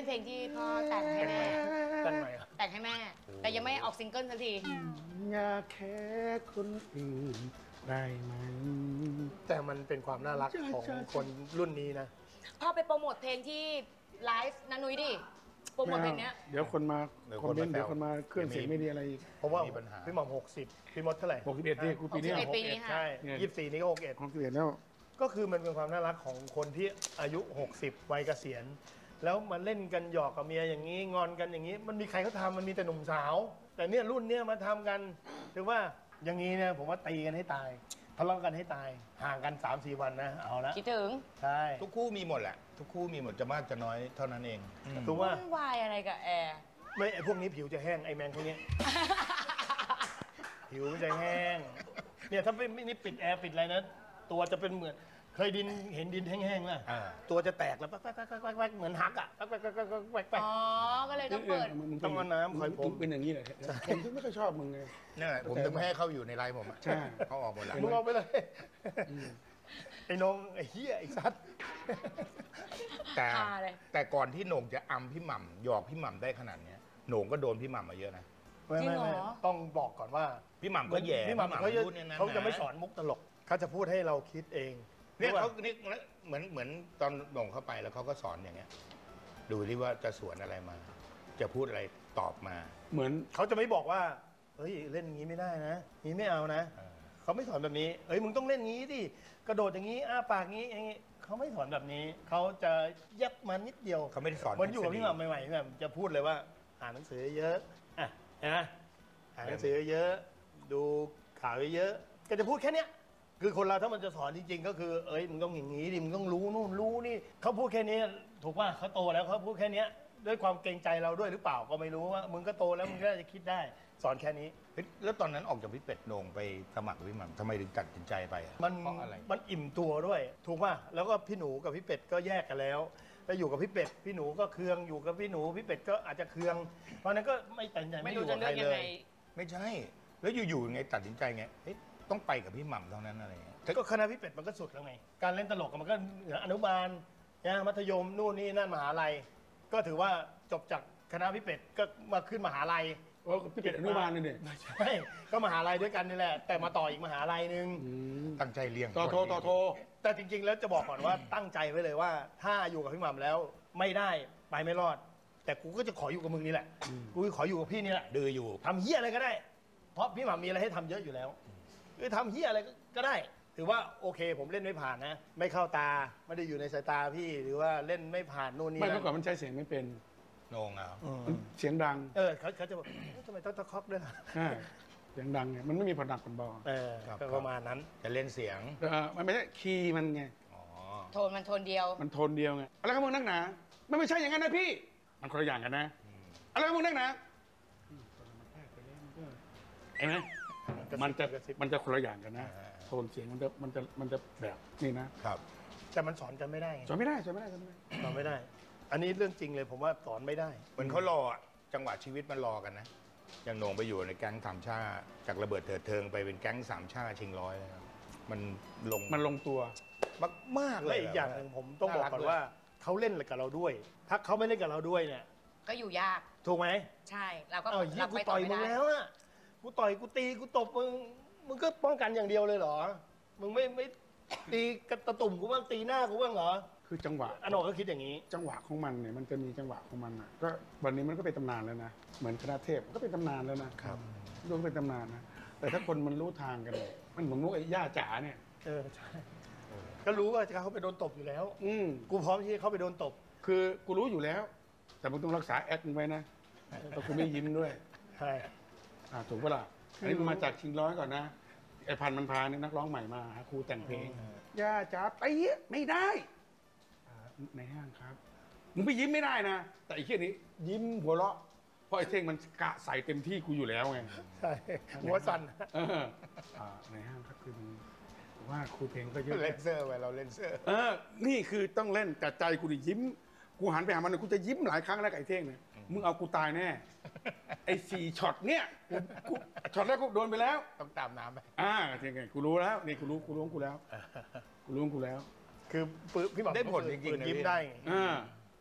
เพลงที่พ่อแต่งให้แม่แต่งใหม่แต่งให้แม่แต่ยังไม่ออกซิงเกิลสักทีอยากแค่คนอื่นได้ไหมแต่มันเป็นความน่ารักของคนรุ่นนี้นะพ่อไปโปรโมทเพลงที่ไลฟ์นันนุ้ยดิโปรโมทเพลงนี้เดี๋ยวคนมาคอมเมนต์เดี๋ยวคนมาเครื่องเสียงไม่ดีอะไรอีกเพราะว่าพี่หม่อม60พี่มดเท่าไหร่ 61นี่กูปีนี้ใช่24นี้ก็ 61แล้วก็คือมันเป็นความน่ารักของคนที่อายุ60วัยเกษียณแล้วมาเล่นกันหยอกกับเมียอย่างนี้งอนกันอย่างนี้มันมีใครเขาทำมันมีแต่หนุ่มสาวแต่เนี่ยรุ่นเนี้ยมาทำกันถือว่าอย่างนี้เนี่ยผมว่าตีกันให้ตายทะเลาะกันให้ตายห่างกัน 3-4 วันนะเอาละคิดถึงใช่ทุกคู่มีหมดแหละทุกคู่มีหมดจะมากจะน้อยเท่านั้นเองถูกว่าวุ่นวายอะไรกับแอร์ไม่ไอพวกนี้ผิวจะแห้งไอแมนพวกนี้ผิวจะแห้งเนี่ยถ้าไม่นี่ปิดแอร์ปิดอะไรนะตัวจะเป็นเหมือนเคยเห็นดินแห้งๆไหมตัวจะแตกแล้วแป๊กๆๆๆเหมือนฮักอ่ะแป๊กๆๆๆอ๋อก็เลยต้องเปิดต้องเอาน้ำคอยผมเป็นอย่างนี้เลยผมถึงไม่ค่อยชอบมึงไงนี่แหละผมถึงไม่ให้เข้าอยู่ในไลน์ผมใช่เขาออกหมดแล้วมึงเอาไปเลยไอ้น้องไอ้เหี้ยไอ้ซัดแต่ก่อนที่โหน่งจะอำพี่หม่ำหยอกพี่หม่ำได้ขนาดนี้โหน่งก็โดนพี่หม่ำมาเยอะนะจริงเหรอต้องบอกก่อนว่าพี่หม่ำก็แย่พี่หม่ำเขาจะไม่สอนมุกตลกเขาจะพูดให้เราคิดเองเนี่ยเขานี่เหมือนตอนโหน่งเข้าไปแล้วเขาก็สอนอย่างเงี้ยดูที่ว่าจะสวนอะไรมาจะพูดอะไรตอบมาเหมือนเขาจะไม่บอกว่าเฮ้ยเล่นอย่างนี้ไม่ได้นะนี้ไม่เอานะเขาไม่สอนแบบนี้เอ้ยมึงต้องเล่นงี้ดิกระโดดอย่างนี้อ้าปากงี้อย่างงี้เขาไม่สอนแบบนี้เขาจะยับมานิดเดียวเขาไม่ได้สอนมันอยู่กับพี่หม่ำใหม่ๆแบบจะพูดเลยว่าอ่านหนังสือเยอะอ่ะนะอ่านหนังสือเยอะดูข่าวเยอะก็จะพูดแค่เนี้ยคือคนเราถ้ามันจะสอนจริงๆก็คือเอ้ยมึงต้องอย่างนี้ดิมึงต้องรู้นู่นรู้นี่เขาพูดแค่นี้ถูกป่ะเขาโตแล้วเขาพูดแค่นี้ด้วยความเกรงใจเราด้วยหรือเปล่าก็ไม่รู้ว่ามึงก็โตแล้วมึงก็จะคิดได้สอนแค่นี้แล้วตอนนั้นออกจากพี่เป็ดโหน่งไปสมัครพี่หม่ำทำไมถึงตัดสินใจไปมันเพราะอะไรมันอิ่มตัวด้วยถูกป่ะแล้วก็พี่หนูกับพี่เป็ดก็แยกกันแล้วอยู่กับพี่เป็ดพี่หนูก็เคืองอยู่กับพี่หนูพี่เป็ดก็อาจจะเคืองเพราะนั้นก็ไม่ตัดใจไม่อยู่กับใครเลยไม่ใช่แล้วอยู่ๆไงตัดสินใจไงต้องไปกับพี่หม่ำเท่านั้นอะไรก็คณะพี่เป็ดมันก็สุดแล้วไงการเล่นตลกมันก็อนุบาลนะมัธยมนู่นนี่นั่นมหาลัยก็ถือว่าจบจากคณะพี่เป็ดก็มาขึ้นมหาลัยพี่เป็ดอนุบาลนี่เนี่ยใช่ก็มหาลัยด้วยกันนี่แหละแต่มาต่ออีกมหาลัยนึงตั้งใจเรียนต่อโทแต่จริงๆแล้วจะบอกก่อนว่าตั้งใจไว้เลยว่าถ้าอยู่กับพี่หม่ำแล้วไม่ได้ไปไม่รอดแต่กูก็จะขออยู่กับมึงนี่แหละกูขออยู่กับพี่นี่แหละดื้ออยู่ทำเหี้ยอะไรก็ได้เพราะพี่หม่ำมีอะไรให้ทำเยอะอยู่แล้วทำเหี้ยอะไรก็ได้ถือว่าโอเคผมเล่นไม่ผ่านนะไม่เข้าตาไม่ได้อยู่ในสายตาพี่หรือว่าเล่นไม่ผ่านนู่นนี่ไม่เมื่อก่อนมันใช้เสียงไม่เป็นโหน่งอ่ะเสียงดังเขาจะบอกทำไมต้องตะคอกด้วยล่ะเสียงดังไงมันไม่มีผลหนักผลเบาประมาณนั้นจะเล่นเสียงมันไม่ใช่คีย์มันไงโทนมันโทนเดียวไงอะไรกับมึงนักหนาไม่ใช่อย่างนั้นนะพี่มันคนละอย่างกันนะอะไรกับมึงนักหนาเห็นไหมมันจะคนละอย่างกันนะโทนเสียงมันจะแบบนี่นะครับแต่มันสอนกันไม่ได้สอนไม่ได้สอนไม่ได้อันนี้เรื่องจริงเลยผมว่าสอนไม่ได้เหมือนเขารอจังหวะชีวิตมันรอกันนะอย่างโหน่งไปอยู่ในแก๊งสามชาจากระเบิดเถิดเทิงไปเป็นแก๊งสามชาชิงร้อยนะครับมันลงตัวมากเลยอีกอย่างหนึ่งผมต้องบอกก่อนว่าเขาเล่นกับเราด้วยถ้าเขาไม่เล่นกับเราด้วยเนี่ยก็อยู่ยากถูกไหมใช่เราก็กูต่อยมึงแล้วอะกูต่อยกูตีกูตบมึงก็ป้องกันอย่างเดียวเลยเหรอมึงไม่ตีกระตุ่มกูบ้างตีหน้ากูบ้างเหรอคือจังหวะอโนก็คิดอย่างนี้จังหวะของมันเนี่ยมันจะมีจังหวะของมันนะก็วันนี้มันก็เป็นตำนานแล้วนะเหมือนคณะเทพก็เป็นตำนานแล้วนะครับรวมเป็นตำนานนะแต่ถ้าคนมันรู้ทางกันเลยมันเหมือนพวกไอ้ย่าจ๋าเนี่ยใช่ก็รู้ว่าเขาไปโดนตบอยู่แล้วกูพร้อมที่เขาไปโดนตบคือกูรู้อยู่แล้วแต่มึงต้องรักษาแอคมึงไว้นะแต่กูไม่ยิ้มด้วยใช่ถูกปะล่ะอันนี้มันมาจากชิงร้อยก่อนนะไอ้พันมันพาเนี่ยนักร้องใหม่มาครูแต่งเพลงย่าจ๋าไปไม่ได้ในห้างครับมึงไปยิ้มไม่ได้นะแต่ไอ้เหี้ยนี้ยิ้มหัวเราะเพราะไอ้เท่งมันกะใส่เต็มที่กูอยู่แล้วไงใช่หัวสั่นในห้างครับคือว่าครูเพลงก็เยอะเล่นเซอร์ไว้เราเล่นเซอร์นี่คือต้องเล่นแต่ใจกูดิยิ้มกูหันไปหามันกูจะยิ้มหลายครั้งแล้วไอ้เท่งเนี่ยมึงเอากูตายแน่ไอ้4 ช็อตเนี่ยกูช็อตแรกกูโดนไปแล้วต้องตามน้ำไปจริงไงกูรู้แล้วนี่กูรู้กูแล้วคือพี่หม่ำได้ผลจริงๆยิ้มได้